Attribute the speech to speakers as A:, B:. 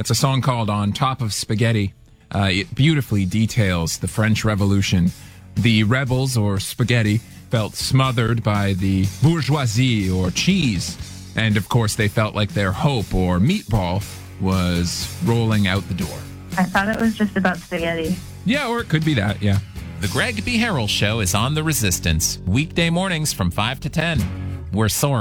A: It's a song called On Top of Spaghetti. It beautifully details the French Revolution. The rebels, or spaghetti, felt smothered by the bourgeoisie, or cheese. And, of course, they felt like their hope, or meatball, was rolling out the door.
B: I thought it was just about spaghetti.
A: Yeah, or it could be that, yeah.
C: The Greg B. Harrell Show is on The Resistance, weekday mornings from 5 to 10. We're soaring.